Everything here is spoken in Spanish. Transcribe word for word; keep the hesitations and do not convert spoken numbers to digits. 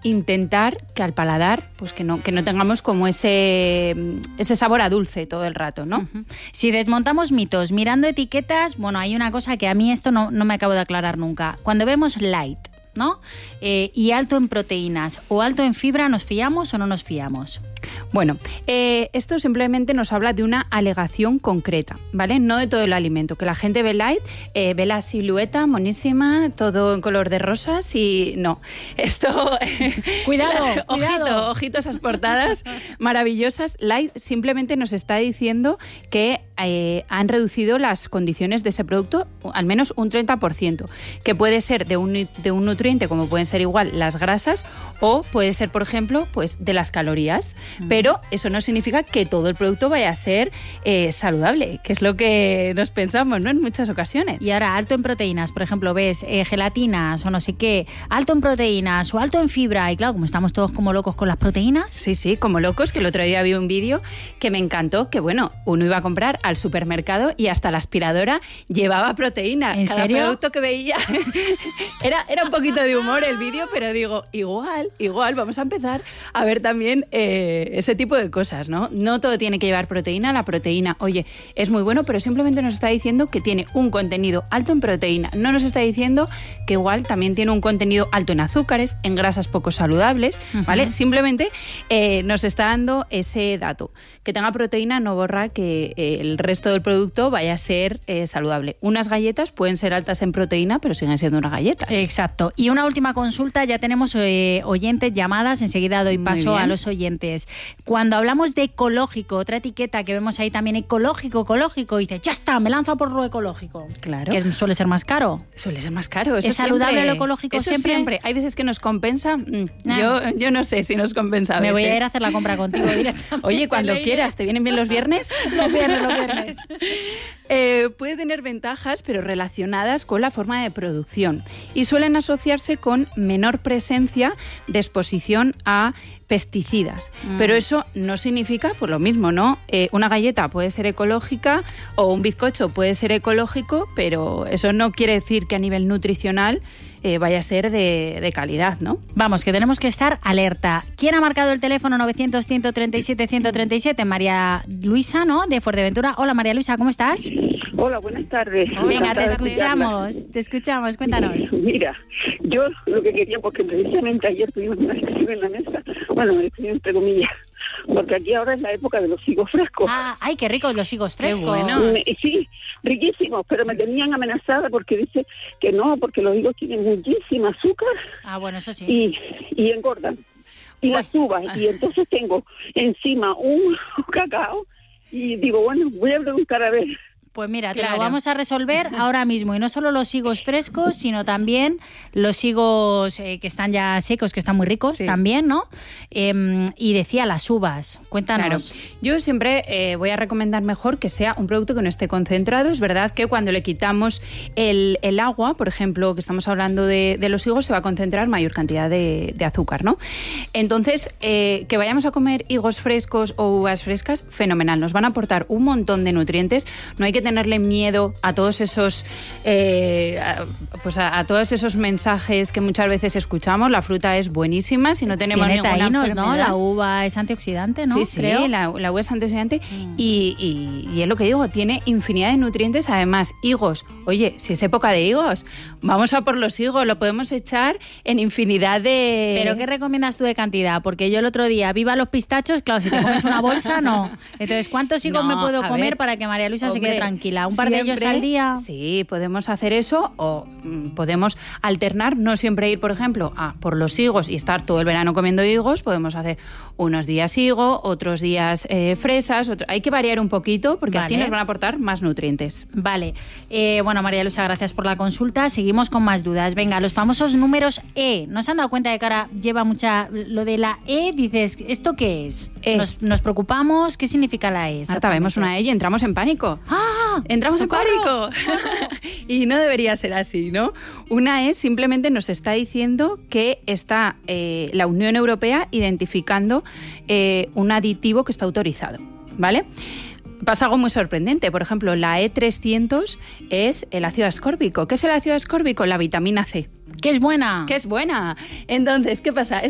intentar que al paladar, pues que no, que no tengamos como ese, ese sabor a dulce todo el rato, ¿no? Uh-huh. Si desmontamos mitos, mirando etiquetas, bueno, hay una cosa que a mí esto no, no me acabo de aclarar nunca. Cuando vemos light, ¿no? Eh, y alto en proteínas o alto en fibra, ¿nos fiamos o no nos fiamos? Bueno, eh, esto simplemente nos habla de una alegación concreta, ¿vale? No de todo el alimento. Que la gente ve light, eh, ve la silueta monísima, todo en color de rosas y no. Esto... Cuidado, ojito, cuidado. Ojito esas portadas maravillosas. Light simplemente nos está diciendo que eh, han reducido las condiciones de ese producto al menos un treinta por ciento, que puede ser de un, de un nutriente, como pueden ser igual las grasas, o puede ser, por ejemplo, pues de las calorías. Pero eso no significa que todo el producto vaya a ser eh, saludable, que es lo que nos pensamos, ¿no? En muchas ocasiones. Y ahora, alto en proteínas, por ejemplo, ves eh, gelatinas o no sé qué, alto en proteínas o alto en fibra, y claro, como estamos todos como locos con las proteínas. Sí, sí, como locos, que el otro día vi un vídeo que me encantó, que bueno, uno iba a comprar al supermercado y hasta la aspiradora llevaba proteína. ¿En Cada serio? producto que veía era, era un poquito de humor el vídeo, pero digo, igual, igual, vamos a empezar a ver también eh, ese tipo de cosas, ¿no? No todo tiene que llevar proteína. La proteína, oye, es muy bueno, pero simplemente nos está diciendo que tiene un contenido alto en proteína. No nos está diciendo que igual también tiene un contenido alto en azúcares, en grasas poco saludables, ¿vale? Uh-huh. Simplemente eh, nos está dando ese dato. Que tenga proteína no borra que eh, el resto del producto vaya a ser eh, saludable. Unas galletas pueden ser altas en proteína, pero siguen siendo unas galletas. Exacto. Y una última consulta, ya tenemos eh, oyentes, llamadas, enseguida doy paso a los oyentes. Cuando hablamos de ecológico, otra etiqueta que vemos ahí también, ecológico, ecológico, y dices, ya está, me lanzo por lo ecológico. Claro. Que suele ser más caro. Suele ser más caro. Eso ¿Es saludable siempre. lo ecológico Eso siempre? siempre. Hay veces que nos compensa. Mm, nah. yo, yo no sé si nos compensa a Me veces. voy a ir a hacer la compra contigo directamente. Oye, cuando quieras. ¿Te vienen bien los viernes? Los viernes, los viernes. Eh, puede tener ventajas, pero relacionadas con la forma de producción, y suelen asociarse con menor presencia de exposición a pesticidas. Mm. Pero eso no significa, pues lo mismo, ¿no? Eh, una galleta puede ser ecológica o un bizcocho puede ser ecológico, pero eso no quiere decir que a nivel nutricional eh, vaya a ser de, de calidad, ¿no? Vamos, que tenemos que estar alerta. ¿Quién ha marcado el teléfono novecientos, ciento treinta y siete, ciento treinta y siete? María Luisa, ¿no? De Fuerteventura. Hola, María Luisa, ¿cómo estás? Hola, buenas tardes. Venga, te escuchamos, te escuchamos, cuéntanos. Mira, yo lo que quería, porque precisamente ayer tuvimos una discusión en la mesa, bueno, me discusión entre comillas, porque aquí ahora es la época de los higos frescos. Ah, ay, qué ricos los higos frescos. Qué buenos. Me, sí, riquísimos, pero me tenían amenazada porque dice que no, porque los higos tienen muchísima azúcar. Ah, bueno, eso sí. Y, y engordan. Y Uy. las uvas. Y entonces tengo encima un cacao y digo, bueno, voy a preguntar a ver. Pues mira, Claro. te lo vamos a resolver ahora mismo. Y no solo los higos frescos, sino también los higos eh, que están ya secos, que están muy ricos Sí. también, ¿no? Eh, y decía las uvas. Cuéntanos. Claro. Yo siempre eh, voy a recomendar mejor que sea un producto que no esté concentrado. Es verdad que cuando le quitamos el, el agua, por ejemplo, que estamos hablando de, de los higos, se va a concentrar mayor cantidad de, de azúcar, ¿no? Entonces, eh, que vayamos a comer higos frescos o uvas frescas, fenomenal. Nos van a aportar un montón de nutrientes. No hay que tenerle miedo a todos esos eh, a, pues a, a todos esos mensajes que muchas veces escuchamos. La fruta es buenísima si no tenemos Tiene ninguna taínos, enfermedad. ¿no? La uva es antioxidante, ¿no? Sí, sí, Creo. la, la uva es antioxidante Mm. y, y, y es lo que digo, tiene infinidad de nutrientes. Además, higos, oye, si es época de higos, vamos a por los higos, lo podemos echar en infinidad de... ¿Pero qué recomiendas tú de cantidad? Porque yo el otro día, viva los pistachos, claro, si te comes una bolsa, no. Entonces, ¿cuántos higos No, me puedo a comer ver, para que María Luisa se hombre, quede tranquila? ¿Un par de ellos siempre- al día? Sí, podemos hacer eso o mm, podemos alternar, no siempre ir, por ejemplo, a por los higos y estar todo el verano comiendo higos. Podemos hacer unos días higo, otros días eh, fresas, otro... hay que variar un poquito porque así Vale. nos van a aportar más nutrientes. Vale. Eh, bueno, María Luisa, gracias por la consulta. Seguimos con más dudas. Venga, los famosos números E. ¿No se han dado cuenta de que ahora lleva mucha... Lo de la E, dices, ¿esto qué es? E. Nos, nos preocupamos. ¿Qué significa la E? Marta, vemos una E y entramos en pánico. ¡Ah! Entramos ¡Socorro! en pánico. Y no debería ser así, ¿no? Una E simplemente nos está diciendo que está eh, la Unión Europea identificando eh, un aditivo que está autorizado, ¿vale? Pasa algo muy sorprendente. Por ejemplo, la E trescientos es el ácido ascórbico. ¿Qué es el ácido ascórbico? La vitamina C. ¡Que es buena! Que es buena. Entonces, ¿qué pasa?